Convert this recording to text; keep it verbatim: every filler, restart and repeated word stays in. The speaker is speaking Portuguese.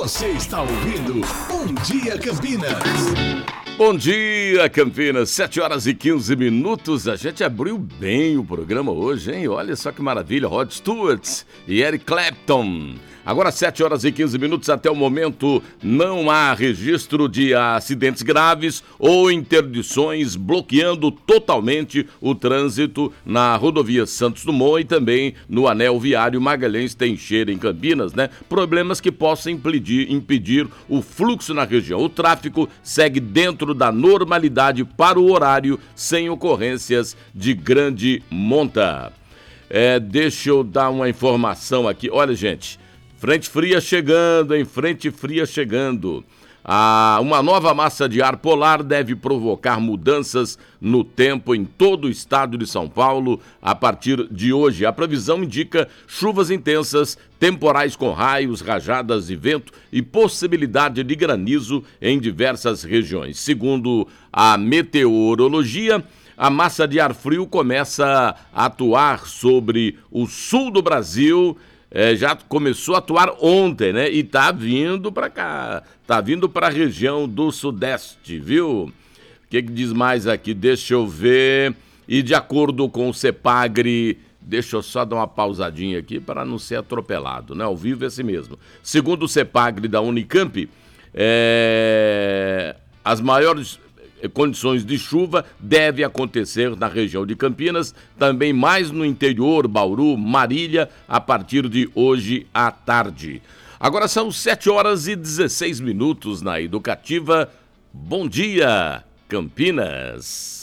Você está ouvindo Bom Dia Campinas. Bom dia, Campinas, sete horas e quinze minutos. A gente abriu bem o programa hoje, hein? Olha só que maravilha, Rod Stewart e Eric Clapton. Agora sete horas e quinze minutos, até o momento não há registro de acidentes graves ou interdições bloqueando totalmente o trânsito na rodovia Santos Dumont e também no anel viário Magalhães Teixeira em Campinas, né? Problemas que possam impedir, impedir o fluxo na região. O tráfego segue dentro da normalidade para o horário, sem ocorrências de grande monta. É, deixa eu dar uma informação aqui. Olha, gente, frente fria chegando, hein? Frente fria chegando. Ah, uma nova massa de ar polar deve provocar mudanças no tempo em todo o estado de São Paulo a partir de hoje. A previsão indica chuvas intensas, temporais com raios, rajadas de vento e possibilidade de granizo em diversas regiões. Segundo a meteorologia, a massa de ar frio começa a atuar sobre o sul do Brasil. É, já começou a atuar ontem, né? E tá vindo para cá, tá vindo para a região do Sudeste, viu? O que, que diz mais aqui? Deixa eu ver. E de acordo com o CEPAGRE, deixa eu só dar uma pausadinha aqui para não ser atropelado, né? Ao vivo é assim mesmo. Segundo o CEPAGRE da Unicamp, é... as maiores condições de chuva deve acontecer na região de Campinas, também mais no interior, Bauru, Marília, a partir de hoje à tarde. Agora são sete horas e dezesseis minutos na Educativa. Bom dia, Campinas.